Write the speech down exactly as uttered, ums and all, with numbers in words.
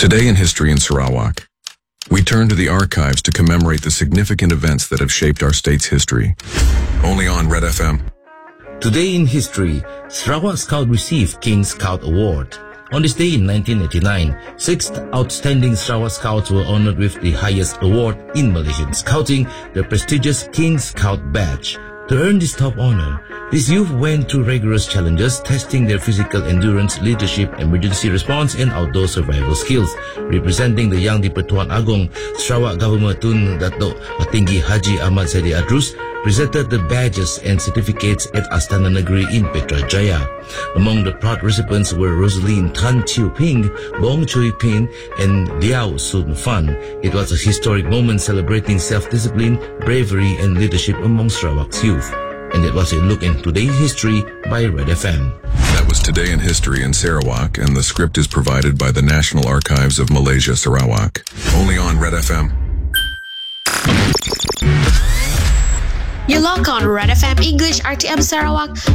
Today in History in Sarawak, we turn to the archives to commemorate the significant events that have shaped our state's history. Only on Red F M. Today in history, Sarawak Scout received King Scout Award. On this day in nineteen eighty-nine, six outstanding Sarawak Scouts were honored with the highest award in Malaysian Scouting, the prestigious King Scout Badge. To earn this top honor, these youth went through rigorous challenges, testing their physical endurance, leadership, emergency response, and outdoor survival skills. Representing the Yang di-Pertuan Agong, Sarawak Governor Tun Datuk Tinggi Haji Ahmad Saidy Adrus presented the badges and certificates at Astana Negeri in Putrajaya. Among the proud recipients were Rosaline Tan Chiu Ping, Bong Chui Pin, and Liao Sun Fan. It was a historic moment celebrating self-discipline, bravery, and leadership among Sarawak's youth. And it was a look in Today's History by Red F M. That was Today in History in Sarawak, and the script is provided by the National Archives of Malaysia, Sarawak. Only on Red F M. You log on Red F M English R T M Sarawak